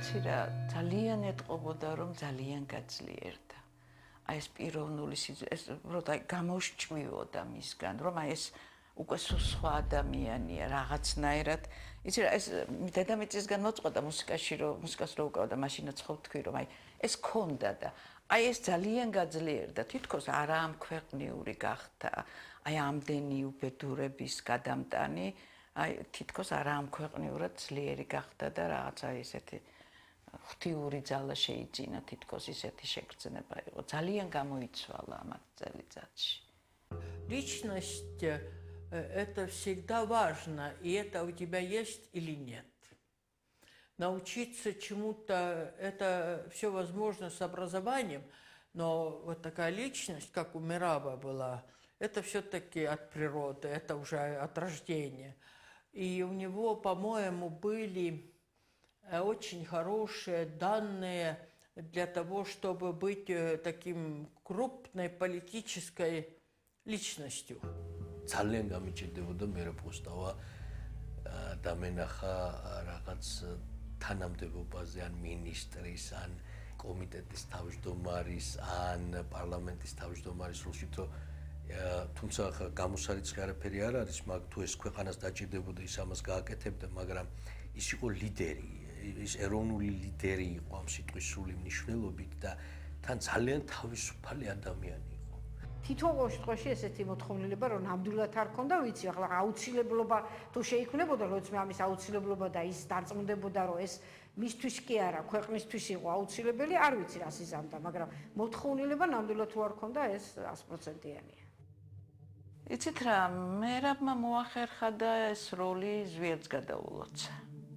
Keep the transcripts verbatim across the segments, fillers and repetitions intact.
იცი რა, ძალიან ეტყობოდა, რომ ძალიან გაძლიერდა. აი ეს პიროვნული ეს უბრალოდ აი გამოსჭვიოდა მისგან, რომ აი ეს უკვე სხვა ადამიანია რაღაცნაირად. იცი რა, ეს დედამიწისგან მოწყოდა მუსიკაში, რომ მუსიკას რო უკრავდა, მაშინაც ხო თქვი, რომ აი ეს ქონდა და აი ეს ძალიან გაძლიერდა, თითქოს არა ამ ქვეყნიური გახდა, აი ამდენი უბედურების გადამტანი, აი თითქოს არა ამ ქვეყნიურად ძლიერი გახდა და რაღაცა ესეთი ღვთიური ძალა შეიძინა, თითქოს ისეთი შეგრძნება იყო. ძალიან გამოიცვალა ამ წელიწადში. Личность это всегда важно, и это у тебя есть или нет. Научиться чему-то, это все возможно с образованием, но вот такая личность, как у Мераба была, это все-таки от природы, это уже от рождения. И у него, по-моему, были очень хорошие данные для того, чтобы быть таким крупной политической личностью. ძალიან გამიჭირდებოდა მერაბოსტავა და მენახა რაღაც თანამდებობაზე ან მინისტრის ან კომიტეტის თავმჯდომარის ან პარლამენტის თავმჯდომარის როლში თუ თუმცა გამოსარიცხი არაფერი არ არის, მაგ თუ ეს ქვეყანას დაჭირდებოდა ის ამას გააკეთებდა, მაგრამ ის იყო ლიდერი, ის ეროვნული ლიდერი იყო ამ სიტყვის სრული მნიშვნელობით და თან ძალიან თავისუფალი ადამიანი. თითოეულ შემთხვევაში ესეთი მოთხოვნილება რომ ნამდვილად არ ქონდა, ვიცი, ახლა აუცილებლობა თუ შეიქმნებოდა, როცა მე ამის აუცილებლობა და ის დარწმუნდებოდა, რომ ეს მისთვის კი არა, ქვეყნისთვის იყო აუცილებელი, არ ვიცი რას იზამდა, მაგრამ მოთხოვნილება ნამდვილად თუ არ ქონდა, ეს ას პროცენტიანია. იცით რა, მერაბმა მოახერხა და ეს როლი ზვიადს გადაულოცა.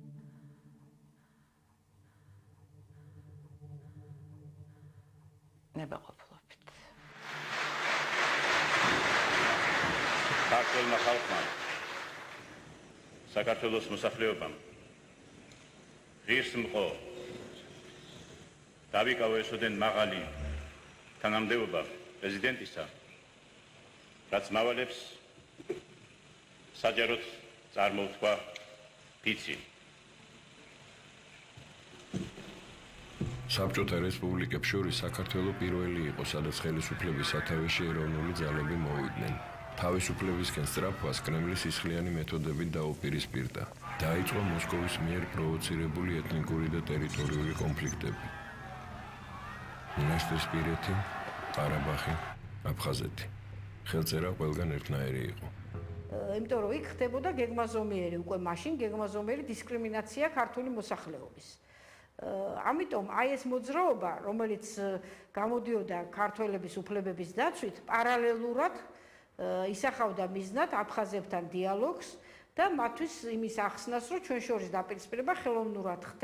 ნებაყოფლობით. საქართველოს ხალხმა, საქართველოს მოსახლეობამ ღირსმყო დავიკავო ესოდენ მაღალი თანამდებობა პრეზიდენტისა, რაც მავალებს საჯაროდ წარმოუდგა ფიცი. საბჭოთა რესპუბლიკებს შორის საქართველო პირველი იყო, სადაც ხელისუფლების სათავეში ეროვნული ძალები მოვიდნენ. თავისუფლებისკენ სწრაფვას კრემლის სისხლიანი მეთოდებით დაუპირისპირდა. დაიწყო მოსკოვის მიერ პროვოცირებული ეთნიკური და ტერიტორიული კონფლიქტები. მონასტირსპირეთი, ყარაბაღი, აფხაზეთი. ხელწერა ყველგან ერთნაირი იყო. იმიტომ რომ იქ ხდებოდა გეგმაზომიერი, უკვე მაშინ გეგმაზომიერი დისკრიმინაცია ქართული მოსახლეობის. ამიტომ აი ეს მოძრაობა, რომელიც გამოდიოდა ქართველების უფლებების დაცვით, პარალელურად ისახავდა მიზნად აფხაზებთან დიალოგს და მათთვის იმის ახსნას, რომ ჩვენ შორის დაპირისპირება ხელოვნურად ხდება.